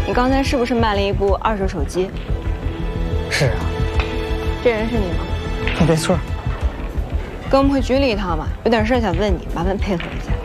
你刚才是不是卖了一部二手手机？ 是啊， 这人是你吗？ 没错。 跟我们回局里一趟吧，有点事想问你，麻烦配合一下。